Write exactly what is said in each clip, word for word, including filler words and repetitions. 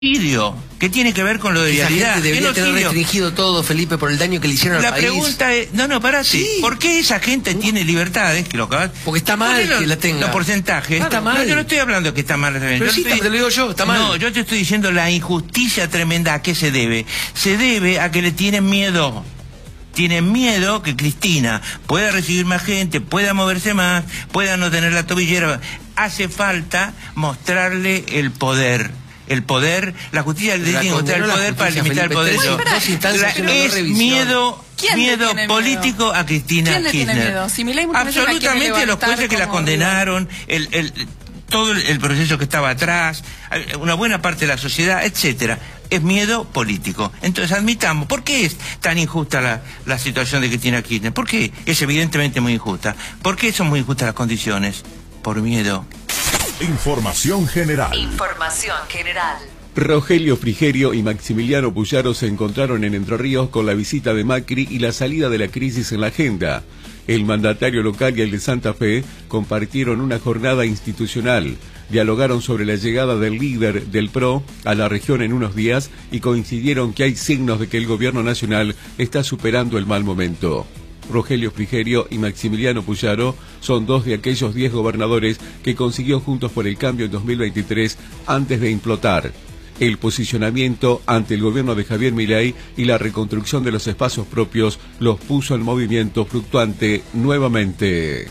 genocidio. ¿Qué tiene que ver con lo de Esa vialidad? gente debería tener restringido todo, Felipe, por el daño que le hicieron la al país. La pregunta es, no, no, parate. Sí. ¿Por qué esa gente tiene libertades? Que lo acabas... Porque está mal lo, que la tenga. Los porcentajes. Claro, está mal. No, yo no estoy hablando de que está mal. Pero yo sí, estoy... te lo digo yo, está mal. No, yo te estoy diciendo la injusticia tremenda. ¿A qué se debe? Se debe a que le tienen miedo. Tienen miedo que Cristina pueda recibir más gente, pueda moverse más, pueda no tener la tobillera. Hace falta mostrarle el poder. El poder, la justicia le tiene que mostrar el poder para limitar el poder. Dos, dos instancias la, es miedo, miedo político miedo? a Cristina ¿Quién le Kirchner. Tiene miedo? Si Milei absolutamente los jueces que la condenaron, el, el, todo el proceso que estaba atrás, una buena parte de la sociedad, etcétera. Es miedo político. Entonces admitamos, ¿por qué es tan injusta la, la situación de Cristina Kirchner? ¿Por qué? Es evidentemente muy injusta. ¿Por qué son muy injustas las condiciones? Por miedo. Información general. Información general. Rogelio Frigerio y Maximiliano Puyaro se encontraron en Entre Ríos con la visita de Macri y la salida de la crisis en la agenda. El mandatario local y el de Santa Fe compartieron una jornada institucional. Dialogaron sobre la llegada del líder del P R O a la región en unos días y coincidieron que hay signos de que el gobierno nacional está superando el mal momento. Rogelio Frigerio y Maximiliano Puyaro son dos de aquellos diez gobernadores que consiguió Juntos por el Cambio en dos mil veintitrés antes de implotar. El posicionamiento ante el gobierno de Javier Milei y la reconstrucción de los espacios propios los puso en movimiento fluctuante nuevamente.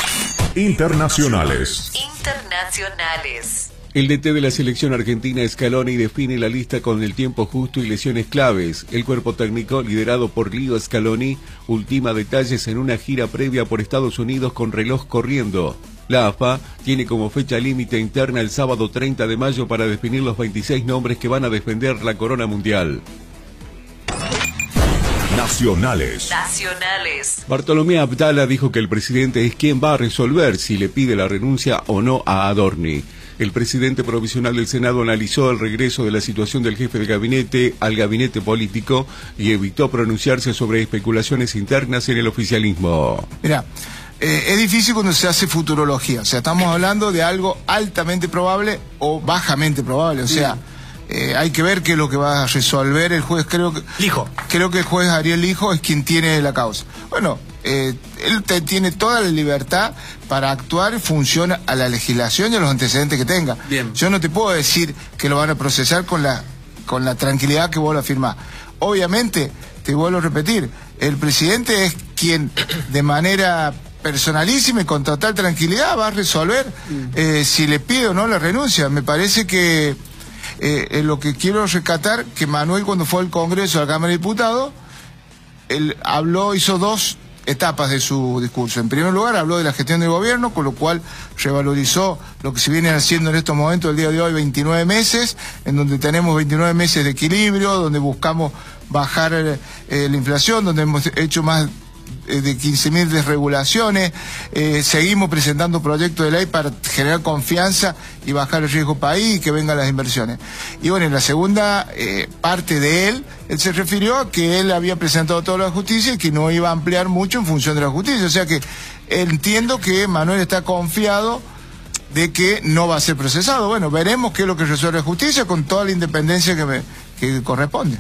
Internacionales. Internacionales. El D T de la selección argentina, Scaloni, define la lista con el tiempo justo y lesiones claves. El cuerpo técnico, liderado por Leo Scaloni, ultima detalles en una gira previa por Estados Unidos con reloj corriendo. La A F A tiene como fecha límite interna el sábado treinta de mayo para definir los veintiséis nombres que van a defender la corona mundial. Nacionales. Nacionales. Bartolomé Abdala dijo que el presidente es quien va a resolver si le pide la renuncia o no a Adorni. El presidente provisional del Senado analizó el regreso de la situación del jefe de gabinete al gabinete político y evitó pronunciarse sobre especulaciones internas en el oficialismo. Mirá, eh, es difícil cuando se hace futurología, o sea, estamos hablando de algo altamente probable o bajamente probable, o sea, eh, hay que ver qué es lo que va a resolver el juez. Creo que, Lijo. creo que el juez Ariel Lijo es quien tiene la causa. Bueno, Eh, él te, tiene toda la libertad para actuar en función a la legislación y a los antecedentes que tenga. Bien. Yo no te puedo decir que lo van a procesar con la con la tranquilidad que vos lo afirmás. Obviamente, te vuelvo a repetir, el presidente es quien de manera personalísima y con total tranquilidad va a resolver eh, si le pide o no la renuncia. Me parece que eh, lo que quiero rescatar, que Manuel cuando fue al Congreso, a la Cámara de Diputados, él habló, hizo dos etapas de su discurso. En primer lugar, habló de la gestión del gobierno, con lo cual revalorizó lo que se viene haciendo en estos momentos, el día de hoy, veintinueve meses, en donde tenemos veintinueve meses de equilibrio, donde buscamos bajar eh, la inflación, donde hemos hecho más eh, de quince mil desregulaciones, eh, seguimos presentando proyectos de ley para generar confianza y bajar el riesgo país y que vengan las inversiones. Y bueno, en la segunda eh, parte de él, él se refirió a que él había presentado toda la justicia y que no iba a ampliar mucho en función de la justicia. O sea que entiendo que Manuel está confiado de que no va a ser procesado. Bueno, veremos qué es lo que resuelve la justicia con toda la independencia que, me, que corresponde.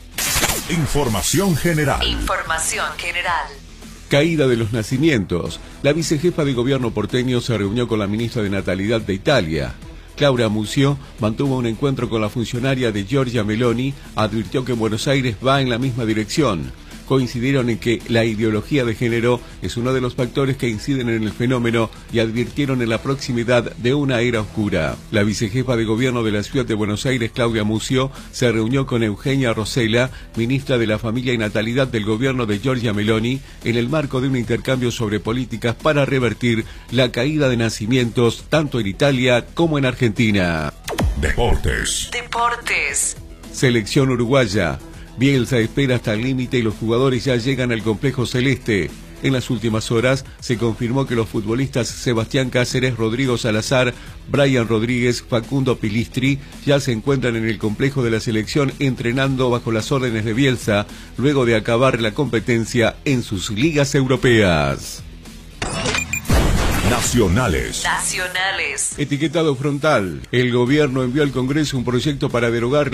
Información general. Información general. Caída de los nacimientos. La vicejefa de gobierno porteño se reunió con la ministra de Natalidad de Italia. Claudia Mucio mantuvo un encuentro con la funcionaria de Giorgia Meloni, advirtió que Buenos Aires va en la misma dirección. Coincidieron en que la ideología de género es uno de los factores que inciden en el fenómeno y advirtieron en la proximidad de una era oscura. La vicejefa de gobierno de la ciudad de Buenos Aires, Claudia Mucio, se reunió con Eugenia Rosella, ministra de la Familia y Natalidad del gobierno de Giorgia Meloni, en el marco de un intercambio sobre políticas para revertir la caída de nacimientos tanto en Italia como en Argentina. Deportes. Deportes. Selección uruguaya. Bielsa espera hasta el límite y los jugadores ya llegan al complejo celeste. En las últimas horas se confirmó que los futbolistas Sebastián Cáceres, Rodrigo Salazar, Brian Rodríguez, Facundo Pilistri ya se encuentran en el complejo de la selección entrenando bajo las órdenes de Bielsa luego de acabar la competencia en sus ligas europeas. Nacionales. Nacionales. Etiquetado frontal. El gobierno envió al Congreso un proyecto para derogar